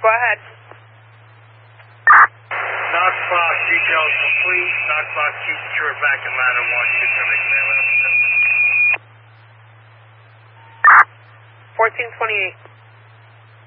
Go ahead. Knox box details complete. Knox box keep secure back in ladder 1. You can terminate command ladder 1428.